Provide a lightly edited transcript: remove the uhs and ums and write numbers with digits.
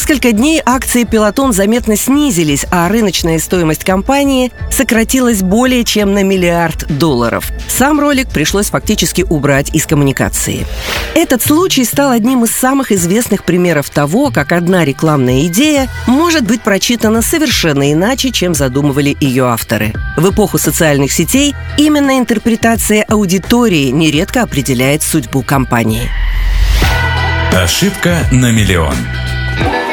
несколько дней акции Peloton заметно снизились, а рыночная стоимость компании сократилась более чем на $1 миллиард. Сам ролик пришлось фактически убрать из коммуникации. Этот случай стал одним из самых известных примеров того, как одна рекламная идея может быть прочитана совершенно иначе, чем задумывали ее авторы. В эпоху социальных сетей именно интерпретация аудитории нередко определяет судьбу компании. Ошибка на миллион.